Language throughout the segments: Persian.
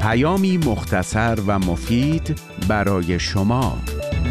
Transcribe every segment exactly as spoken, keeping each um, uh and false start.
پیامی مختصر و مفید برای شما.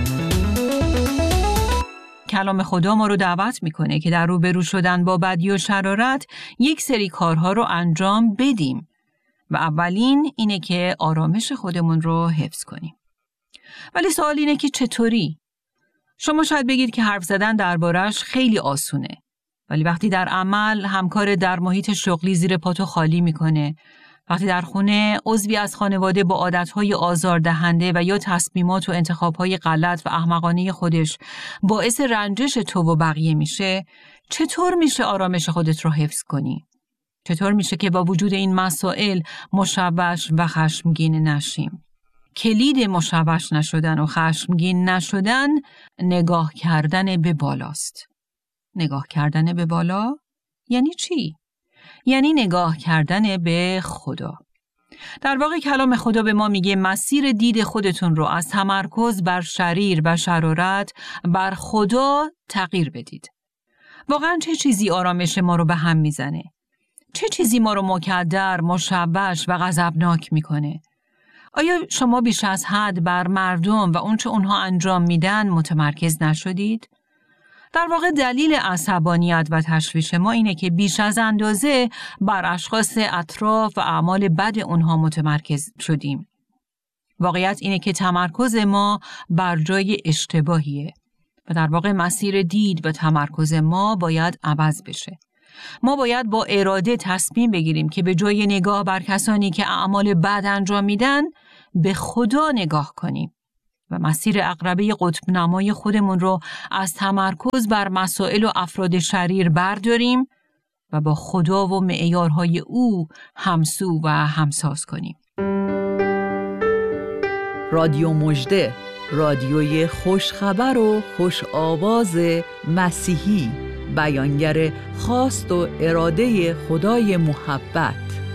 کلام خدا ما رو دعوت میکنه که در روبرو شدن با بدی و شرارت یک سری کارها رو انجام بدیم و اولین اینه که آرامش خودمون رو حفظ کنیم. ولی سوال اینه که چطوری؟ شما شاید بگید که حرف زدن دربارش خیلی آسونه، ولی وقتی در عمل همکار در محیط شغلی زیر پاتو خالی میکنه، وقتی در خونه عضوی از خانواده با عادتهای آزاردهنده و یا تصمیمات و انتخابهای غلط و احمقانه خودش باعث رنجش تو و بقیه میشه، چطور میشه آرامش خودت رو حفظ کنی؟ چطور میشه که با وجود این مسائل مشوش و خشمگین نشیم؟ کلید مشوش نشدن و خشمگین نشدن نگاه کردن به بالاست. نگاه کردن به بالا یعنی چی؟ یعنی نگاه کردن به خدا. در واقع کلام خدا به ما میگه مسیر دید خودتون رو از تمرکز بر شریر و شرارت بر خدا تغییر بدید. واقعا چه چیزی آرامش ما رو به هم میزنه؟ چه چیزی ما رو مکدر، مشوش و غضبناک میکنه؟ آیا شما بیش از حد بر مردم و اون چه اونها انجام میدن متمرکز نشدید؟ در واقع دلیل عصبانیت و تشویش ما اینه که بیش از اندازه بر اشخاص اطراف و اعمال بد اونها متمرکز شدیم. واقعیت اینه که تمرکز ما بر جای اشتباهیه و در واقع مسیر دید و تمرکز ما باید عوض بشه. ما باید با اراده تصمیم بگیریم که به جای نگاه بر کسانی که اعمال بد انجام میدن به خدا نگاه کنیم و مسیر عقربه قطب نمای خودمون رو از تمرکز بر مسائل و افراد شریر برداریم و با خدا و معیارهای او همسو و همساز کنیم. رادیو مژده، رادیوی خوشخبر و خوش آواز مسیحی، بیانگر خواست و اراده خدای محبت.